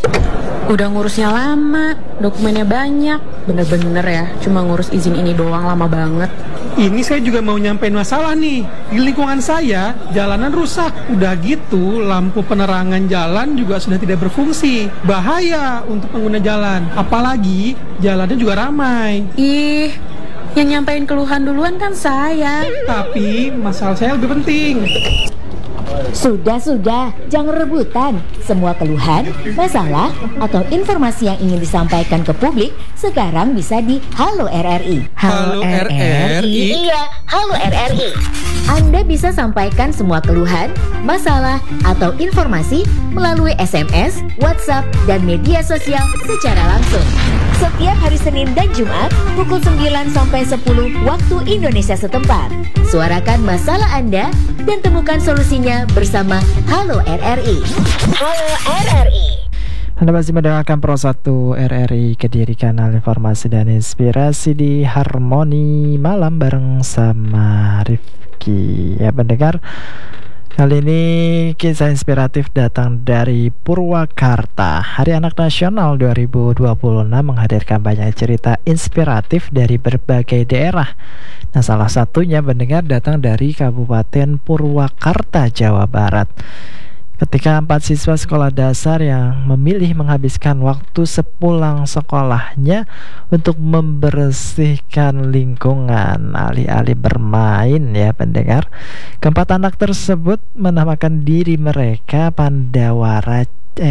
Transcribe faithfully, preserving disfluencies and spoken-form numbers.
Udah ngurusnya lama, dokumennya banyak. Bener-bener ya, cuma ngurus izin ini doang lama banget. Ini saya juga mau nyampein masalah nih. Di lingkungan saya, jalanan rusak. Udah gitu, lampu penerangan jalan juga sudah tidak berfungsi. Bahaya untuk pengguna jalan. Apalagi, jalannya juga ramai. Ih, yang nyampein keluhan duluan kan saya. Tapi, masalah saya lebih penting. Sudah-sudah, jangan rebutan. Semua keluhan, masalah, atau informasi yang ingin disampaikan ke publik sekarang bisa di Halo R R I. Halo R R I? Iya, Halo R R I. Anda bisa sampaikan semua keluhan, masalah, atau informasi melalui S M S, WhatsApp, dan media sosial secara langsung. Setiap hari Senin dan Jumat pukul sembilan sampai sepuluh waktu Indonesia setempat. Suarakan masalah Anda dan temukan solusinya bersama Halo R R I. Halo R R I. Anda masih mendengarkan Pro satu R R I, Kediri, kanal informasi dan inspirasi di Harmoni Malam bareng sama Rifki. Ya pendengar, kali ini kisah inspiratif datang dari Purwakarta. Hari Anak Nasional dua ribu dua puluh enam menghadirkan banyak cerita inspiratif dari berbagai daerah. Nah, salah satunya pendengar datang dari Kabupaten Purwakarta, Jawa Barat. Ketika empat siswa sekolah dasar yang memilih menghabiskan waktu sepulang sekolahnya untuk membersihkan lingkungan alih-alih bermain, ya pendengar. Keempat anak tersebut menamakan diri mereka Pandawara